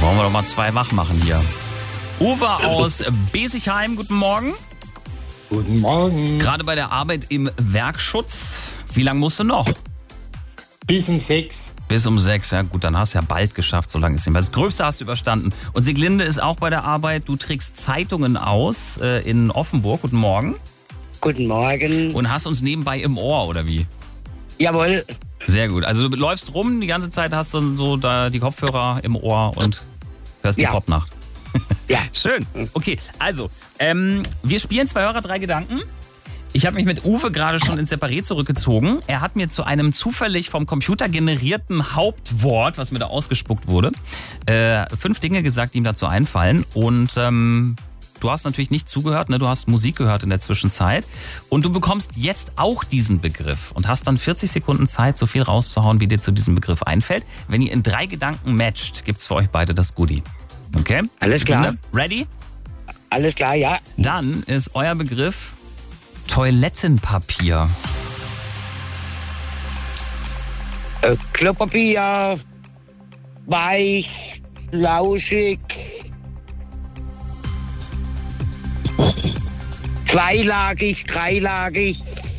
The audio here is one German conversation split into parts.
Wollen wir doch mal 2 wach machen hier. Uwe aus Besigheim, guten Morgen. Guten Morgen. Gerade bei der Arbeit im Werkschutz. Wie lange musst du noch? Bis um 6. Bis um 6, ja gut, dann hast du ja bald geschafft, so lange ist nicht mehr. Das Gröbste hast du überstanden. Und Sieglinde ist auch bei der Arbeit. Du trägst Zeitungen aus in Offenburg. Guten Morgen. Guten Morgen. Und hast uns nebenbei im Ohr, oder wie? Jawohl. Sehr gut. Also du läufst rum, die ganze Zeit hast du so da die Kopfhörer im Ohr und hörst die Ja. Popnacht. Ja. Schön. Okay, also, wir spielen 2 Hörer, 3 Gedanken. Ich habe mich mit Uwe gerade schon ins Separé zurückgezogen. Er hat mir zu einem zufällig vom Computer generierten Hauptwort, was mir da ausgespuckt wurde, 5 Dinge gesagt, die ihm dazu einfallen. Und du hast natürlich nicht zugehört, ne? Du hast Musik gehört in der Zwischenzeit. Und du bekommst jetzt auch diesen Begriff und hast dann 40 Sekunden Zeit, so viel rauszuhauen, wie dir zu diesem Begriff einfällt. Wenn ihr in 3 Gedanken matcht, gibt's für euch beide das Goodie. Okay? Alles klar. Ready? Alles klar, ja. Dann ist euer Begriff Toilettenpapier. Klopapier, weich, flauschig, zweilagig, dreilagig,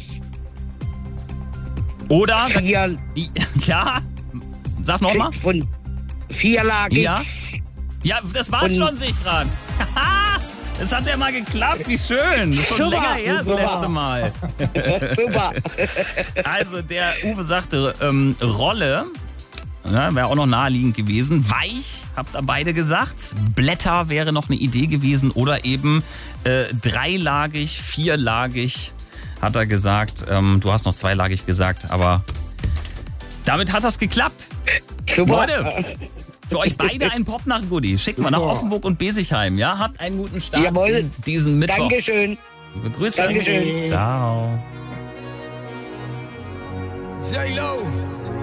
Oder? vier, Ja? Sag nochmal. von vierlagig. Ja? Ja, das war's Und- schon, sehe ich gerade. Es hat ja mal geklappt, wie schön. Das ist schon Super, länger her, das super. letzte Mal. Super. Also, der Uwe sagte Rolle, ja, wäre auch noch naheliegend gewesen. Weich, habt ihr beide gesagt. Blätter wäre noch eine Idee gewesen. Oder eben dreilagig, vierlagig, hat er gesagt. Du hast noch zweilagig gesagt, aber damit hat das geklappt. Super. Leute, für euch beide ein Popnacht-Goodie. Schicken wir nach Offenburg und Besigheim. Ja, habt einen guten Start Jawohl. in diesen Mittwoch. Dankeschön. Liebe Grüße. Dankeschön. Ciao. J-Lo.